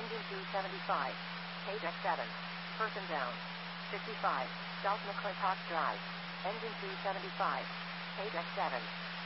Engine 275. Page X7. Person down. 55. South McClintock Drive. Engine 275. Page X7.